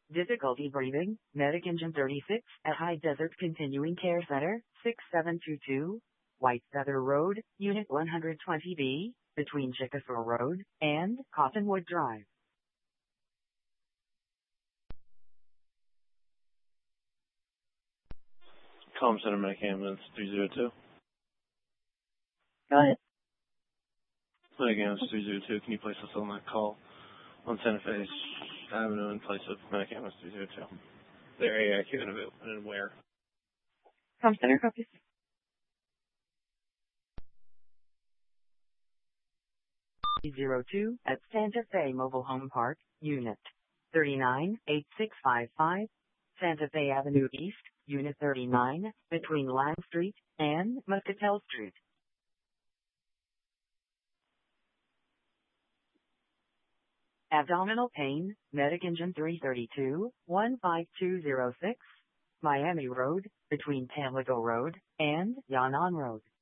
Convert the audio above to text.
Difficulty breathing, Medic Engine 36 at High Desert Continuing Care Center, 6722, White Feather Road, Unit 120B, between Chickasaw Road and Cottonwood Drive. Comm Center Medic Ambulance 302. Go ahead. Medic Ambulance 302, can you place us on that call on Santa Fe Avenue in place of Medic Ambulance 302? They're AIQ and where? Comm Center copies. 02 at Santa Fe Mobile Home Park, Unit 398655, Santa Fe Avenue East, Unit 39, between Lamb Street and Muscatel Street. Abdominal pain, Medic Engine 332, 15206, Miami Road, between Tamlico Road and Yan'an Road.